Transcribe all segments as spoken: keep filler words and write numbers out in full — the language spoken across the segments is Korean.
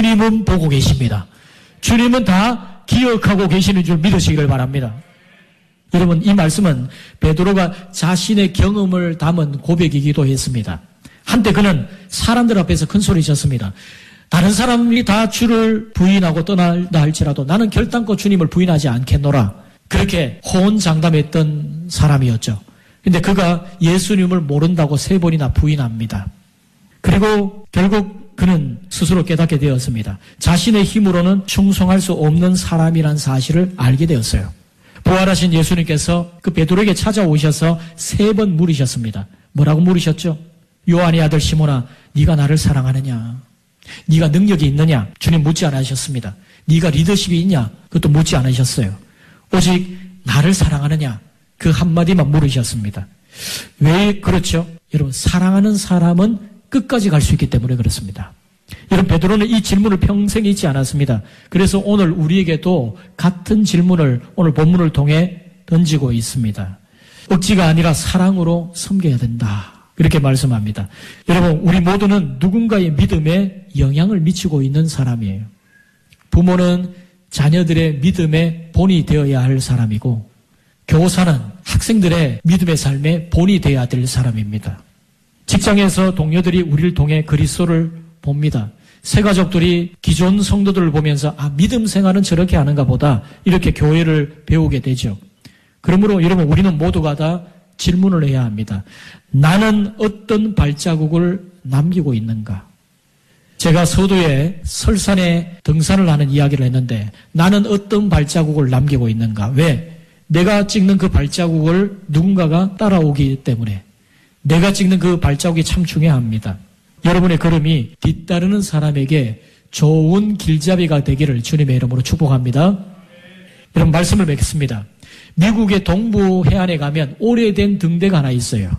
주님은 보고 계십니다. 주님은 다 기억하고 계시는 줄 믿으시기를 바랍니다. 여러분, 이 말씀은 베드로가 자신의 경험을 담은 고백이기도 했습니다. 한때 그는 사람들 앞에서 큰 소리 쳤습니다. 다른 사람이 다 주를 부인하고 떠난다 할지라도 나는 결단코 주님을 부인하지 않겠노라. 그렇게 호언장담했던 사람이었죠. 근데 그가 예수님을 모른다고 세 번이나 부인합니다. 그리고 결국 그는 스스로 깨닫게 되었습니다. 자신의 힘으로는 충성할 수 없는 사람이란 사실을 알게 되었어요. 부활하신 예수님께서 그 베드로에게 찾아오셔서 세 번 물으셨습니다. 뭐라고 물으셨죠? 요한의 아들 시몬아, 네가 나를 사랑하느냐? 네가 능력이 있느냐? 주님 묻지 않으셨습니다. 네가 리더십이 있냐? 그것도 묻지 않으셨어요. 오직 나를 사랑하느냐? 그 한마디만 물으셨습니다. 왜 그렇죠? 여러분, 사랑하는 사람은 끝까지 갈 수 있기 때문에 그렇습니다. 여러분, 베드로는 이 질문을 평생 잊지 않았습니다. 그래서 오늘 우리에게도 같은 질문을 오늘 본문을 통해 던지고 있습니다. 억지가 아니라 사랑으로 섬겨야 된다. 이렇게 말씀합니다. 여러분, 우리 모두는 누군가의 믿음에 영향을 미치고 있는 사람이에요. 부모는 자녀들의 믿음의 본이 되어야 할 사람이고, 교사는 학생들의 믿음의 삶의 본이 되어야 될 사람입니다. 직장에서 동료들이 우리를 통해 그리스도를 봅니다. 새 가족들이 기존 성도들을 보면서 아, 믿음 생활은 저렇게 하는가 보다 이렇게 교회를 배우게 되죠. 그러므로 여러분, 우리는 모두가 다 질문을 해야 합니다. 나는 어떤 발자국을 남기고 있는가? 제가 서도에 설산에 등산을 하는 이야기를 했는데 나는 어떤 발자국을 남기고 있는가? 왜? 내가 찍는 그 발자국을 누군가가 따라오기 때문에 내가 찍는 그 발자국이 참 중요합니다. 여러분의 걸음이 뒤따르는 사람에게 좋은 길잡이가 되기를 주님의 이름으로 축복합니다. 여러분, 말씀을 맺겠습니다. 미국의 동부 해안에 가면 오래된 등대가 하나 있어요.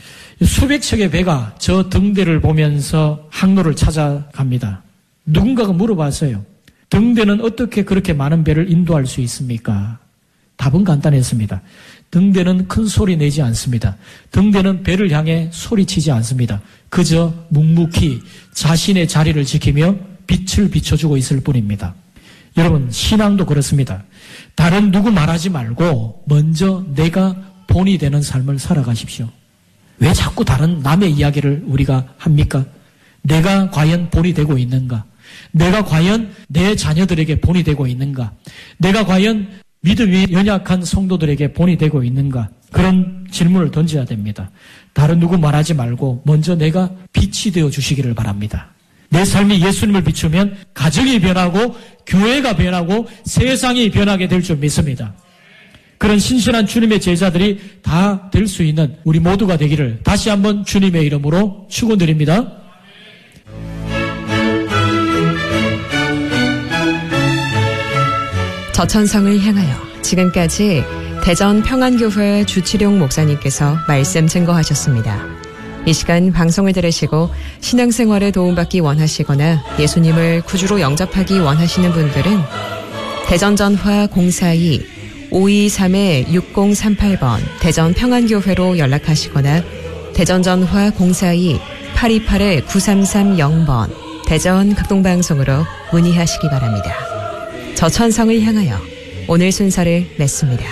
수백 척의 배가 저 등대를 보면서 항로를 찾아갑니다. 누군가가 물어봤어요. 등대는 어떻게 그렇게 많은 배를 인도할 수 있습니까? 답은 간단했습니다. 등대는 큰 소리 내지 않습니다. 등대는 배를 향해 소리치지 않습니다. 그저 묵묵히 자신의 자리를 지키며 빛을 비춰주고 있을 뿐입니다. 여러분, 신앙도 그렇습니다. 다른 누구 말하지 말고 먼저 내가 본이 되는 삶을 살아가십시오. 왜 자꾸 다른 남의 이야기를 우리가 합니까? 내가 과연 본이 되고 있는가? 내가 과연 내 자녀들에게 본이 되고 있는가? 내가 과연 믿음이 연약한 성도들에게 본이 되고 있는가? 그런 질문을 던져야 됩니다. 다른 누구 말하지 말고 먼저 내가 빛이 되어 주시기를 바랍니다. 내 삶이 예수님을 비추면 가정이 변하고 교회가 변하고 세상이 변하게 될 줄 믿습니다. 그런 신실한 주님의 제자들이 다 될 수 있는 우리 모두가 되기를 다시 한번 주님의 이름으로 축원드립니다. 저천성을 향하여 지금까지 대전 평안교회 주치룡 목사님께서 말씀 증거하셨습니다. 이 시간 방송을 들으시고 신앙생활에 도움받기 원하시거나 예수님을 구주로 영접하기 원하시는 분들은 대전전화 공사이 오이삼 육공삼팔 번 대전 평안교회로 연락하시거나 대전전화 공사이 팔이팔 구삼삼영 번 대전 극동방송으로 문의하시기 바랍니다. 저천성을 향하여 오늘 순서를 맺습니다.